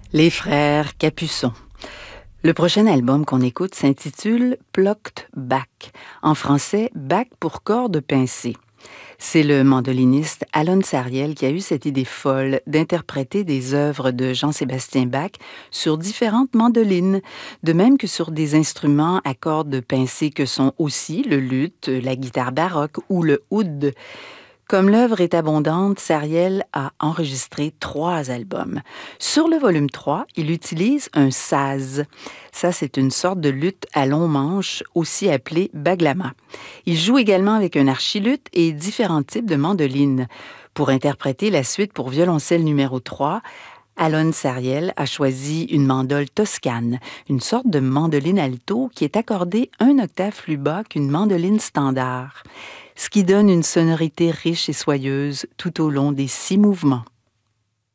Les frères Capuçon. Le prochain album qu'on écoute s'intitule Plucked Back. En français, Back pour cordes pincées. C'est le mandoliniste Alon Sariel qui a eu cette idée folle d'interpréter des œuvres de Jean-Sébastien Bach sur différentes mandolines, de même que sur des instruments à cordes pincées que sont aussi le luth, la guitare baroque ou le oud. Comme l'œuvre est abondante, Sariel a enregistré 3 albums. Sur le volume 3, il utilise un saz. Ça, c'est une sorte de luth à long manche, aussi appelée baglama. Il joue également avec un archiluth et différents types de mandolines. Pour interpréter la suite pour violoncelle numéro 3, Alon Sariel a choisi une mandole toscane, une sorte de mandoline alto qui est accordée 1 octave plus bas qu'une mandoline standard, ce qui donne une sonorité riche et soyeuse tout au long des 6 mouvements.